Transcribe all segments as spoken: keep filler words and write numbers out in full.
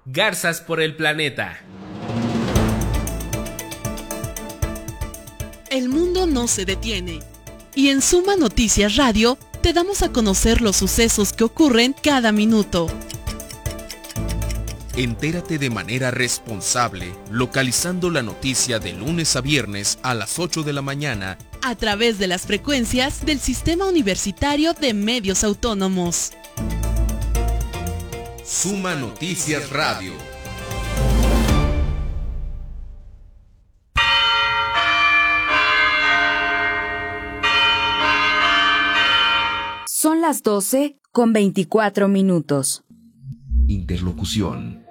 Garzas por el planeta. El mundo no se detiene. Y en Suma Noticias Radio te damos a conocer los sucesos que ocurren cada minuto. Entérate de manera responsable, localizando la noticia de lunes a viernes a las ocho de la mañana a través de las frecuencias del Sistema Universitario de Medios Autónomos. Suma Noticias Radio. Son las doce con veinticuatro minutos. Interlocución.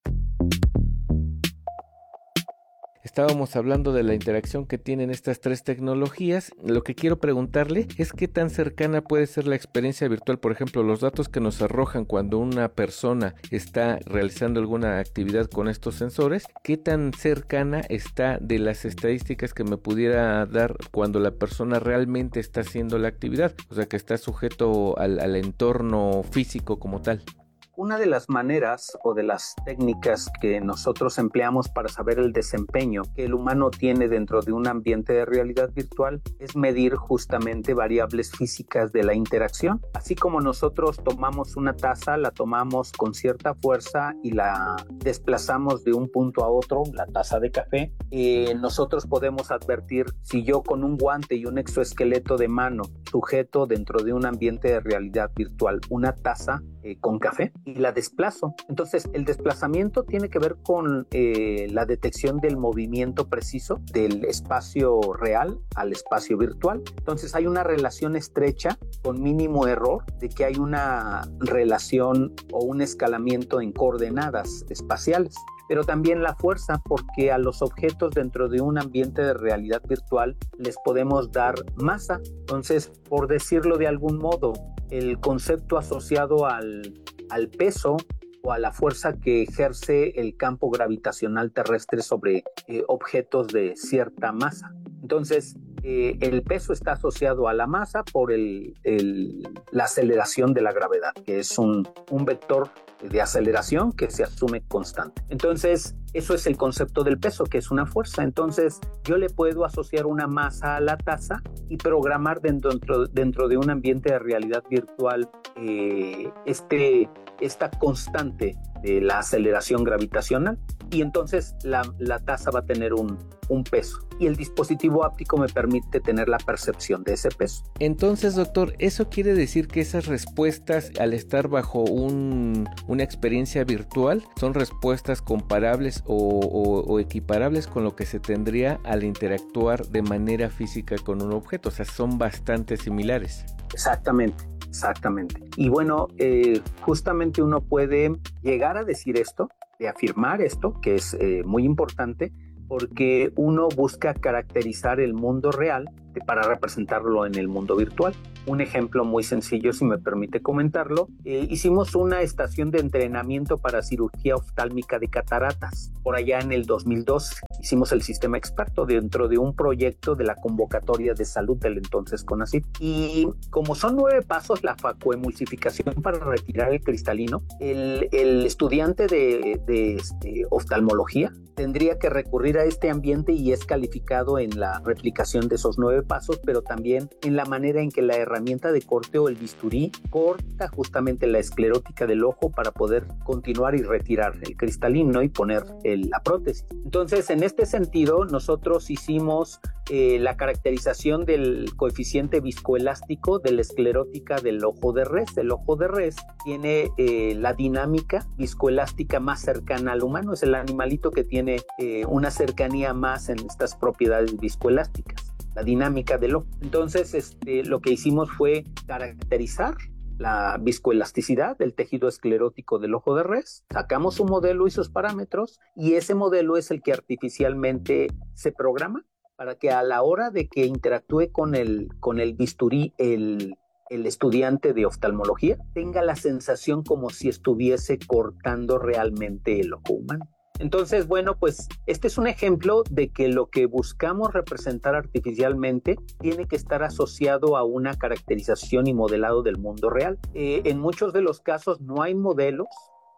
Estábamos hablando de la interacción que tienen estas tres tecnologías. Lo que quiero preguntarle es qué tan cercana puede ser la experiencia virtual. Por ejemplo, los datos que nos arrojan cuando una persona está realizando alguna actividad con estos sensores, qué tan cercana está de las estadísticas que me pudiera dar cuando la persona realmente está haciendo la actividad, o sea, que está sujeto al, al entorno físico como tal. Una de las maneras o de las técnicas que nosotros empleamos para saber el desempeño que el humano tiene dentro de un ambiente de realidad virtual es medir justamente variables físicas de la interacción. Así como nosotros tomamos una taza, la tomamos con cierta fuerza y la desplazamos de un punto a otro, la taza de café, eh, nosotros podemos advertir si yo con un guante y un exoesqueleto de mano sujeto dentro de un ambiente de realidad virtual una taza eh, con café y la desplazo. Entonces, el desplazamiento tiene que ver con eh, la detección del movimiento preciso del espacio real al espacio virtual. Entonces, hay una relación estrecha con mínimo error de que hay una relación o un escalamiento en coordenadas espaciales. Pero también la fuerza, porque a los objetos dentro de un ambiente de realidad virtual les podemos dar masa. Entonces, por decirlo de algún modo, el concepto asociado al, al peso o a la fuerza que ejerce el campo gravitacional terrestre sobre eh, objetos de cierta masa. Entonces, eh, el peso está asociado a la masa por el, el, la aceleración de la gravedad, que es un, un vector de aceleración que se asume constante. Entonces, eso es el concepto del peso, que es una fuerza. Entonces, yo le puedo asociar una masa a la taza y programar dentro, dentro de un ambiente de realidad virtual eh, este, esta constante de la aceleración gravitacional. Y entonces la, la taza va a tener un, un peso. Y el dispositivo áptico me permite tener la percepción de ese peso. Entonces, doctor, ¿eso quiere decir que esas respuestas al estar bajo un, una experiencia virtual son respuestas comparables o, o, o equiparables con lo que se tendría al interactuar de manera física con un objeto? O sea, son bastante similares. Exactamente. Exactamente. Y bueno, eh, justamente uno puede llegar a decir esto, de afirmar esto, que es eh, muy importante, porque uno busca caracterizar el mundo real para representarlo en el mundo virtual. Un ejemplo muy sencillo, si me permite comentarlo, eh, hicimos una estación de entrenamiento para cirugía oftálmica de cataratas. Por allá en el dos mil dos hicimos el sistema experto dentro de un proyecto de la convocatoria de salud del entonces CONACYT. Y como son nueve pasos la facoemulsificación para retirar el cristalino, el, el estudiante de, de este, oftalmología tendría que recurrir a este ambiente y es calificado en la replicación de esos nueve pasos, pero también en la manera en que la herramienta de corte o el bisturí corta justamente la esclerótica del ojo para poder continuar y retirar el cristalino y poner el, la prótesis. Entonces, en este sentido, nosotros hicimos eh, la caracterización del coeficiente viscoelástico de la esclerótica del ojo de res. El ojo de res tiene eh, la dinámica viscoelástica más cercana al humano, es el animalito que tiene eh, una cercanía más en estas propiedades viscoelásticas, la dinámica del ojo. Entonces, este, lo que hicimos fue caracterizar la viscoelasticidad del tejido esclerótico del ojo de res, sacamos su modelo y sus parámetros, y ese modelo es el que artificialmente se programa para que a la hora de que interactúe con el, con el bisturí el, el estudiante de oftalmología tenga la sensación como si estuviese cortando realmente el ojo humano. Entonces, bueno, pues este es un ejemplo de que lo que buscamos representar artificialmente tiene que estar asociado a una caracterización y modelado del mundo real. Eh, en muchos de los casos no hay modelos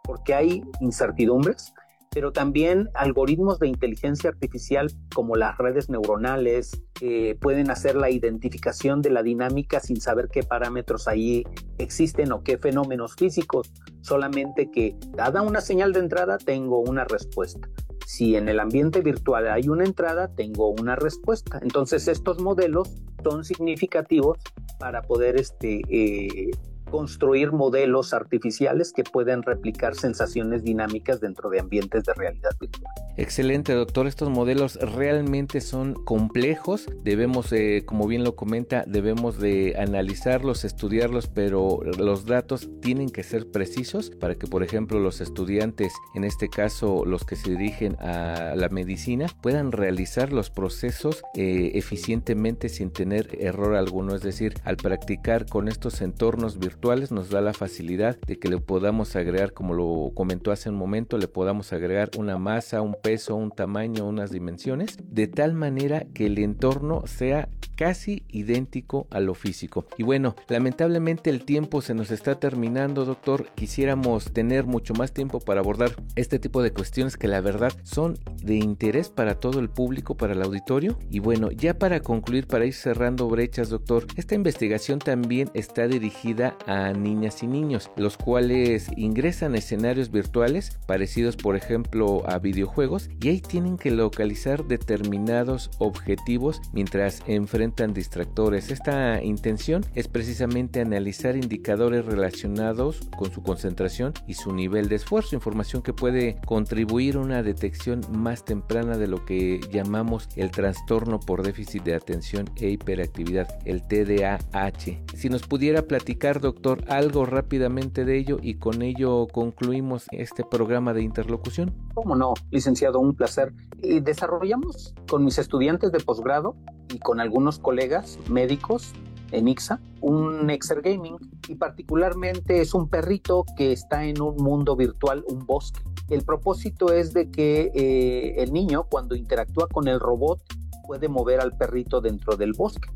porque hay incertidumbres, pero también algoritmos de inteligencia artificial como las redes neuronales eh, pueden hacer la identificación de la dinámica sin saber qué parámetros ahí existen o qué fenómenos físicos, solamente que dada una señal de entrada tengo una respuesta. Si en el ambiente virtual hay una entrada, tengo una respuesta. Entonces estos modelos son significativos para poder este, eh, construir modelos artificiales que pueden replicar sensaciones dinámicas dentro de ambientes de realidad virtual. Excelente, doctor. Estos modelos realmente son complejos. Debemos, eh, como bien lo comenta, debemos de analizarlos, estudiarlos, pero los datos tienen que ser precisos para que, por ejemplo, los estudiantes, en este caso los que se dirigen a la medicina, puedan realizar los procesos eh, eficientemente sin tener error alguno. Es decir, al practicar con estos entornos virtuales nos da la facilidad de que le podamos agregar, como lo comentó hace un momento, le podamos agregar una masa, un peso, un tamaño, unas dimensiones, de tal manera que el entorno sea casi idéntico a lo físico. Y bueno, lamentablemente el tiempo se nos está terminando, doctor. Quisiéramos tener mucho más tiempo para abordar este tipo de cuestiones que la verdad son de interés para todo el público, para el auditorio. Y bueno, ya para concluir, para ir cerrando brechas, doctor, esta investigación también está dirigida a niñas y niños, los cuales ingresan a escenarios virtuales parecidos, por ejemplo, a videojuegos, y ahí tienen que localizar determinados objetivos mientras enfrentan distractores. Esta intención es precisamente analizar indicadores relacionados con su concentración y su nivel de esfuerzo, información que puede contribuir a una detección más temprana de lo que llamamos el trastorno por déficit de atención e hiperactividad, el T D A H. Si nos pudiera platicar, doctor, algo rápidamente de ello, y con ello concluimos este programa de interlocución. ¿Cómo no, licenciado? Un placer. Y desarrollamos con mis estudiantes de posgrado y con algunos colegas médicos en I C S A un exergaming, y particularmente es un perrito que está en un mundo virtual, un bosque. El propósito es de que eh, el niño, cuando interactúa con el robot, puede mover al perrito dentro del bosque.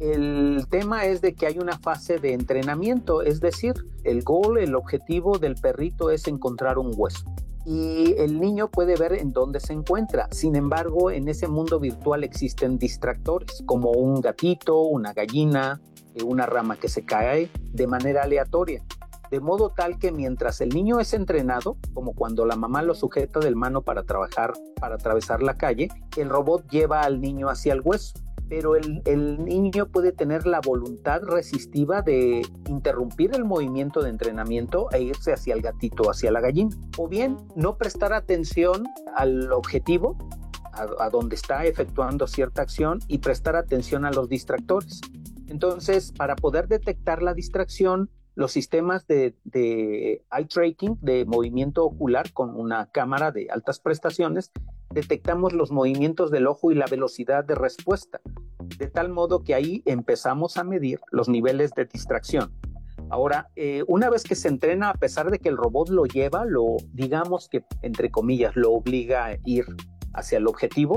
El tema es de que hay una fase de entrenamiento, es decir, el goal, el objetivo del perrito es encontrar un hueso. Y el niño puede ver en dónde se encuentra. Sin embargo, en ese mundo virtual existen distractores, como un gatito, una gallina, una rama que se cae de manera aleatoria. De modo tal que mientras el niño es entrenado, como cuando la mamá lo sujeta del mano para trabajar, para atravesar la calle, el robot lleva al niño hacia el hueso. Pero el, el niño puede tener la voluntad resistiva de interrumpir el movimiento de entrenamiento e irse hacia el gatito, hacia la gallina. O bien no prestar atención al objetivo, a, a donde está efectuando cierta acción, y prestar atención a los distractores. Entonces, para poder detectar la distracción, los sistemas de, de eye tracking, de movimiento ocular con una cámara de altas prestaciones, detectamos los movimientos del ojo y la velocidad de respuesta, de tal modo que ahí empezamos a medir los niveles de distracción. Ahora, eh, una vez que se entrena, a pesar de que el robot lo lleva, lo, digamos que, entre comillas, lo obliga a ir hacia el objetivo,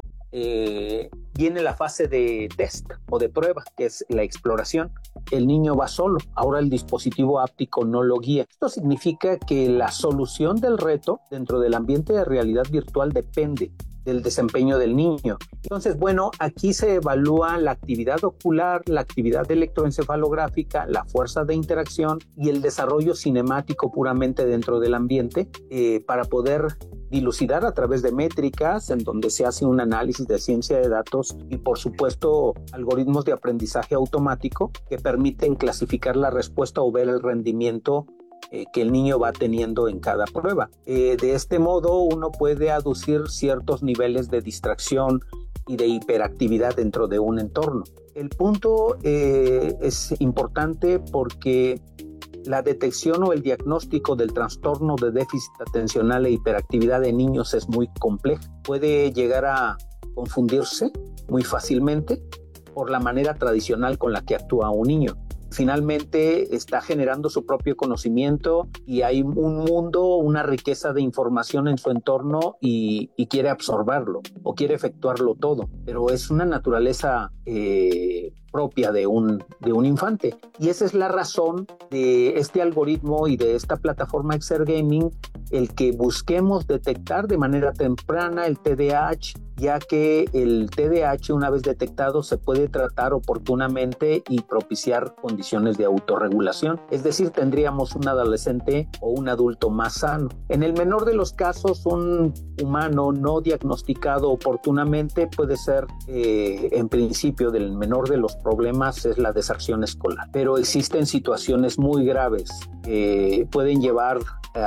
eh, viene la fase de test o de prueba, que es la exploración. El niño va solo, ahora el dispositivo áptico no lo guía. Esto significa que la solución del reto dentro del ambiente de realidad virtual depende del desempeño del niño. Entonces, bueno, aquí se evalúa la actividad ocular, la actividad electroencefalográfica, la fuerza de interacción y el desarrollo cinemático puramente dentro del ambiente eh, para poder dilucidar a través de métricas en donde se hace un análisis de ciencia de datos y, por supuesto, algoritmos de aprendizaje automático que permiten clasificar la respuesta o ver el rendimiento Eh, que el niño va teniendo en cada prueba. Eh, de este modo uno puede aducir ciertos niveles de distracción y de hiperactividad dentro de un entorno. El punto eh, es importante porque la detección o el diagnóstico del trastorno de déficit atencional e hiperactividad de niños es muy complejo. Puede llegar a confundirse muy fácilmente por la manera tradicional con la que actúa un niño. Finalmente está generando su propio conocimiento y hay un mundo, una riqueza de información en su entorno y, y quiere absorberlo o quiere efectuarlo todo, pero es una naturaleza eh, propia de un, de un infante. Y esa es la razón de este algoritmo y de esta plataforma exergaming el que busquemos detectar de manera temprana el T D A H, ya que el T D A H, una vez detectado, se puede tratar oportunamente y propiciar condiciones de autorregulación. Es decir, tendríamos un adolescente o un adulto más sano. En el menor de los casos, un humano no diagnosticado oportunamente puede ser, eh, en principio, del menor de los problemas es la deserción escolar. Pero existen situaciones muy graves que pueden llevar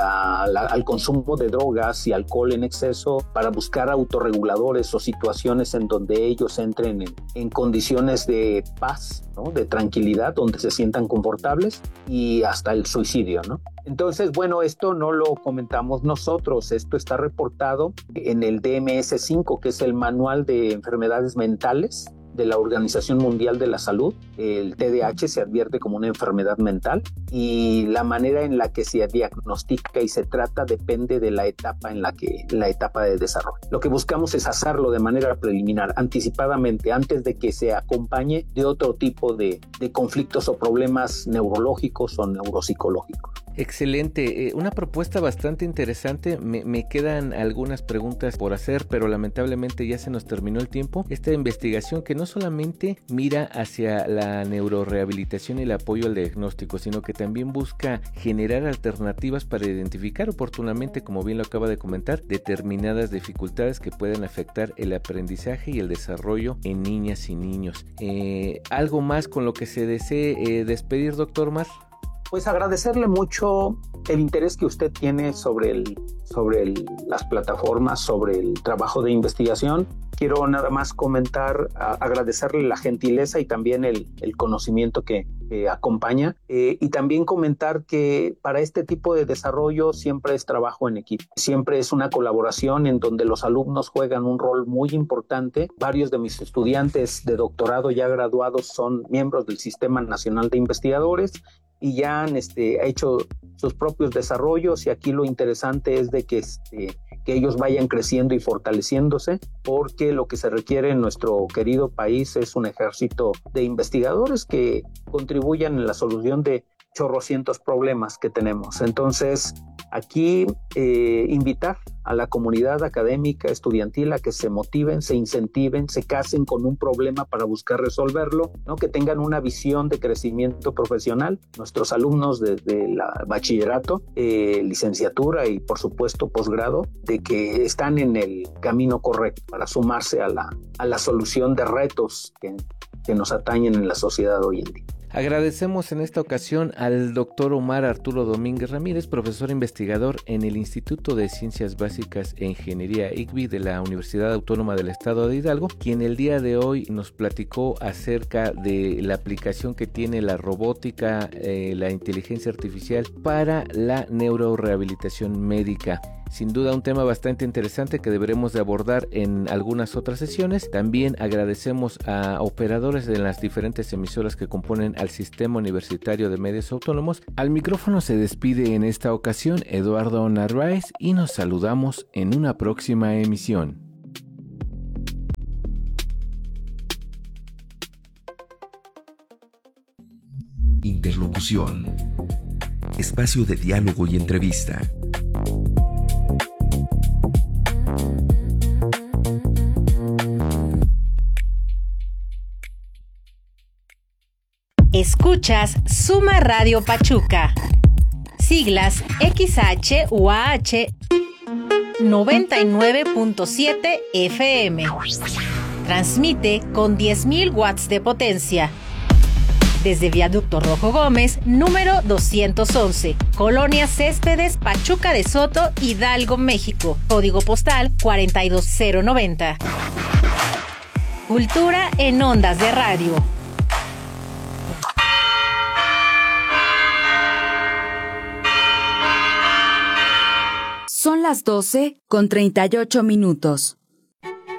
a la, al consumo de drogas y alcohol en exceso para buscar autorreguladores o situaciones en donde ellos entren en, en condiciones de paz, ¿no? De tranquilidad, donde se sientan confortables, y hasta el suicidio, ¿no? Entonces, bueno, esto no lo comentamos nosotros, esto está reportado en el D M S cinco, que es el Manual de Enfermedades Mentales de la Organización Mundial de la Salud. El T D A H se advierte como una enfermedad mental y la manera en la que se diagnostica y se trata depende de la etapa en la que la etapa de desarrollo. Lo que buscamos es hacerlo de manera preliminar, anticipadamente, antes de que se acompañe de otro tipo de, de conflictos o problemas neurológicos o neuropsicológicos. Excelente, eh, una propuesta bastante interesante. Me, me quedan algunas preguntas por hacer, pero lamentablemente ya se nos terminó el tiempo. Esta investigación que no solamente mira hacia la neurorehabilitación y el apoyo al diagnóstico, sino que también busca generar alternativas para identificar oportunamente, como bien lo acaba de comentar, determinadas dificultades que pueden afectar el aprendizaje y el desarrollo en niñas y niños. Eh, ¿Algo más con lo que se desee eh, despedir, doctor Mar? Pues agradecerle mucho el interés que usted tiene sobre, el, sobre el, las plataformas, sobre el trabajo de investigación. Quiero nada más comentar, a, agradecerle la gentileza y también el, el conocimiento que, que acompaña. Eh, y también comentar que para este tipo de desarrollo siempre es trabajo en equipo. Siempre es una colaboración en donde los alumnos juegan un rol muy importante. Varios de mis estudiantes de doctorado ya graduados son miembros del Sistema Nacional de Investigadores y ya han este, hecho sus propios desarrollos, y aquí lo interesante es de que, este, que ellos vayan creciendo y fortaleciéndose, porque lo que se requiere en nuestro querido país es un ejército de investigadores que contribuyan en la solución de chorrocientos problemas que tenemos. Entonces, aquí eh, invitar a la comunidad académica, estudiantil, a que se motiven, se incentiven, se casen con un problema para buscar resolverlo, ¿no? Que tengan una visión de crecimiento profesional. Nuestros alumnos de, de la bachillerato, eh, licenciatura y por supuesto posgrado, de que están en el camino correcto para sumarse a la, a la solución de retos que, que nos atañen en la sociedad hoy en día. Agradecemos en esta ocasión al doctor Omar Arturo Domínguez Ramírez, profesor investigador en el Instituto de Ciencias Básicas e Ingeniería I C B I de la Universidad Autónoma del Estado de Hidalgo, quien el día de hoy nos platicó acerca de la aplicación que tiene la robótica, eh, la inteligencia artificial para la neurorehabilitación médica. Sin duda un tema bastante interesante que deberemos de abordar en algunas otras sesiones. También agradecemos a operadores de las diferentes emisoras que componen al Sistema Universitario de Medios Autónomos. Al micrófono se despide en esta ocasión Eduardo Narváez y nos saludamos en una próxima emisión. Interlocución. Espacio de diálogo y entrevista. Escuchas Suma Radio Pachuca. Siglas X H U A H noventa y nueve punto siete F M. Transmite con diez mil watts de potencia. Desde Viaducto Rojo Gómez, número doscientos once, Colonia Céspedes, Pachuca de Soto, Hidalgo, México. Código postal cuarenta y dos cero noventa. Cultura en ondas de radio. Son las doce con treinta y ocho minutos.